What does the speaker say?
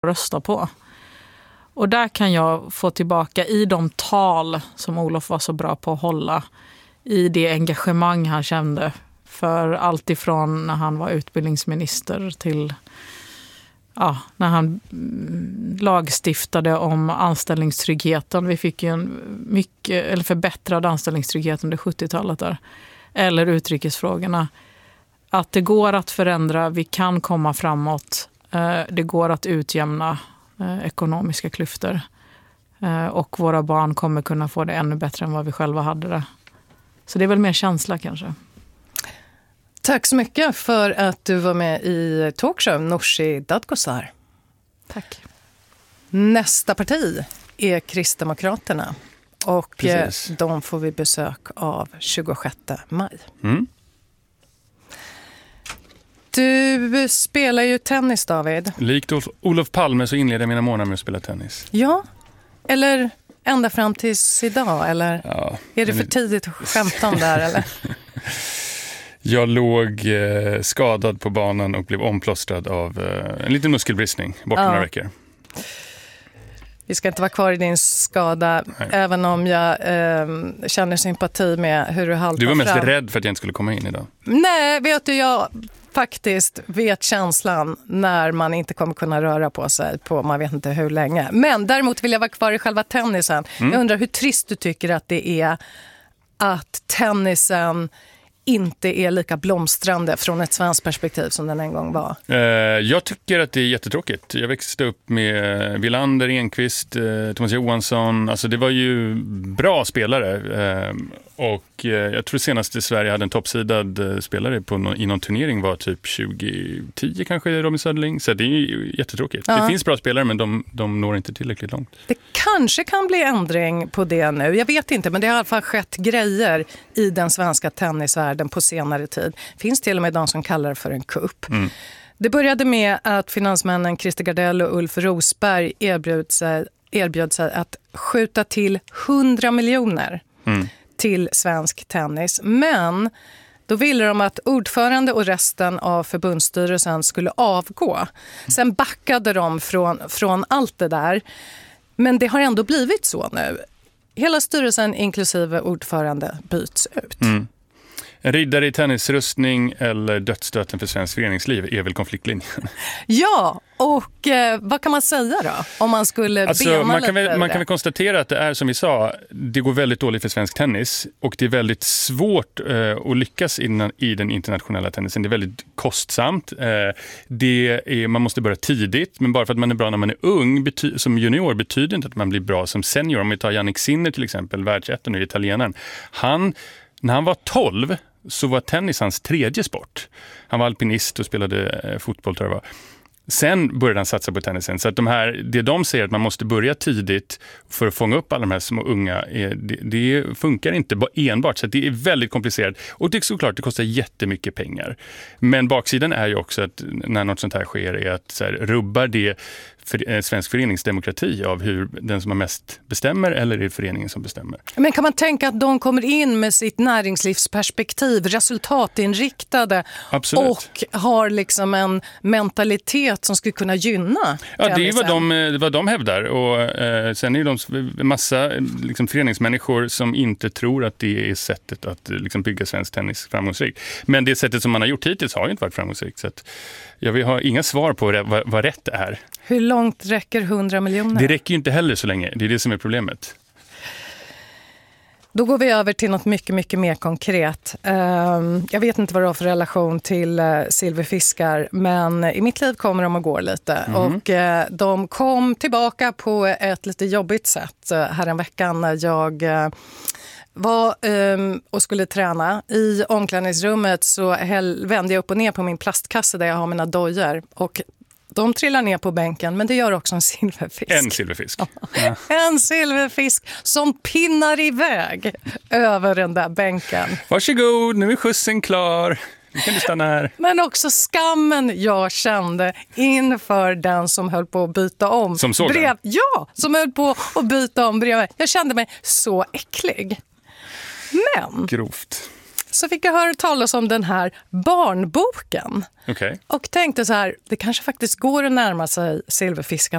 rösta på. Och där kan jag få tillbaka i de tal som Olof var så bra på att hålla, i det engagemang han kände för allt ifrån när han var utbildningsminister till när han lagstiftade om anställningstryggheten. Vi fick ju en förbättrad anställningstrygghet under 70-talet där. Eller utrikesfrågorna. Att det går att förändra, vi kan komma framåt. Det går att utjämna ekonomiska klyftor. Och våra barn kommer kunna få det ännu bättre än vad vi själva hade det. Så det är väl mer känsla kanske. Tack så mycket för att du var med i Talkshow, Nooshi Dadgostar. Tack. Nästa parti är Kristdemokraterna. Och Precis. de får vi besök av 26 maj. Mm. Du spelar ju tennis, David. Likt Olof Palme så inleder jag mina månader med att spela tennis. Ja, eller ända fram tills idag, eller är det för tidigt att skämta om det här, eller? Jag låg skadad på banan och blev omplåstrad av en liten muskelbristning bort några veckor. Vi ska inte vara kvar i din skada, även om jag känner sympati med hur du haltar fram. Du var mest rädd för att jag inte skulle komma in idag. Nej, vet du, jag faktiskt vet känslan när man inte kommer kunna röra på sig på man vet inte hur länge. Men däremot vill jag vara kvar i själva tennisen. Jag undrar hur trist du tycker att det är att tennisen inte är lika blomstrande från ett svenskt perspektiv som den en gång var. Jag tycker att det är jättetråkigt. Jag växte upp med Wilander, Enqvist, Thomas Johansson. Alltså det var ju bra spelare. Och jag tror senast i Sverige hade en toppsidad spelare i någon turnering var typ 2010 kanske, Robin Söderling. Så det är ju jättetråkigt. Det finns bra spelare men de når inte tillräckligt långt. Det kanske kan bli ändring på det nu. Jag vet inte, men det har i alla fall skett grejer i den svenska tennisvärlden på senare tid. Finns till och med de som kallar det för en kupp. Det började med att finansmännen Christer Gardell och Ulf Rosberg erbjöd sig att skjuta till 100 miljoner till svensk tennis. Men då ville de att ordförande och resten av förbundsstyrelsen skulle avgå. Sen backade de från allt det där. Men det har ändå blivit så nu. Hela styrelsen inklusive ordförande byts ut. En riddare i tennisrustning eller dödsstöten för svensk föreningsliv är väl konfliktlinjen. Ja, och vad kan man säga då? Om man skulle bena man kan lite väl konstatera att det är som vi sa, det går väldigt dåligt för svensk tennis och det är väldigt svårt att lyckas i den internationella tennisen. Det är väldigt kostsamt. Man måste börja tidigt, men bara för att man är bra när man är ung som junior betyder inte att man blir bra som senior. Om vi tar Jannik Sinner till exempel, världsettan och italienaren. När han var 12 så var tennis hans tredje sport. Han var alpinist och spelade fotboll tror jag var. Sen började han satsa på tennisen. Så att det de säger att man måste börja tidigt för att fånga upp alla de här små unga, det funkar inte enbart. Så att det är väldigt komplicerat. Och det är såklart, det kostar jättemycket pengar. Men baksidan är ju också att när något sånt här sker är att så här, rubbar det svensk föreningsdemokrati av hur den som har mest bestämmer eller är det föreningen som bestämmer. Men kan man tänka att de kommer in med sitt näringslivsperspektiv, resultatinriktade. Absolut. Och har liksom en mentalitet som skulle kunna gynna Ja, det är vad de hävdar. Och sen är det massa liksom, föreningsmänniskor som inte tror att det är sättet att liksom, bygga svensk tennis framgångsrikt. Men det sättet som man har gjort hittills har ju inte varit framgångsrikt. Så att jag har inga svar på vad rätt är. Hur långt räcker 100 miljoner? Det räcker ju inte heller så länge. Det är det som är problemet. Då går vi över till något mycket, mycket mer konkret. Jag vet inte vad du har för relation till silverfiskar, men i mitt liv kommer de att gå lite. Och de kom tillbaka på ett lite jobbigt sätt här en veckan när jag var och skulle träna. I omklädningsrummet så vände jag upp och ner på min plastkasse där jag har mina dojor och de trillar ner på bänken, men det gör också en silverfisk. En silverfisk. Ja. En silverfisk som pinnar iväg över den där bänken. Varsågod, nu är skjutsen klar. Nu kan du stanna här. Men också skammen jag kände inför den som höll på att byta om. Som såg den? Ja, som höll på att byta om bredvid. Jag kände mig så äcklig. Men grovt. Så fick jag höra talas om den här barnboken. Okay. Och tänkte så här, det kanske faktiskt går att närma sig silverfiskar